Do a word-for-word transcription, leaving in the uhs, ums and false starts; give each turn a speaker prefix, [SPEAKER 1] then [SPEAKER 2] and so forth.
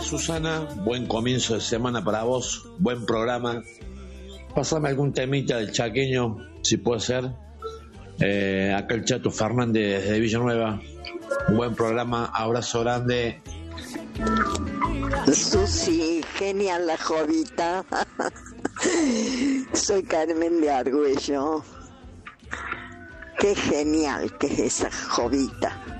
[SPEAKER 1] Susana, buen comienzo de semana para vos, buen programa. Pásame algún temita del chaqueño, si puede ser. Eh, acá el Chato Fernández de Villanueva. Buen programa, abrazo grande.
[SPEAKER 2] Susi, genial la jovita. Soy Carmen de Argüello. Qué genial que es esa jovita.